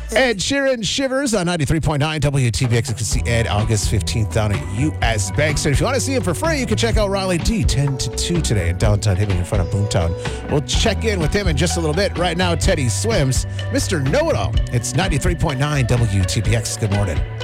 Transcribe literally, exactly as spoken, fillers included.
Ed Sheeran Shivers on ninety-three point nine W T B X. You can see Ed August fifteenth down at U S Bank. So if you want to see him for free, you can check out Riley D ten to two today in downtown Hibbing in front of Boomtown. We'll check in with him in just a little bit. Right now, Teddy Swims, Mister Know-It-All. It's ninety-three point nine W T B X. Good morning.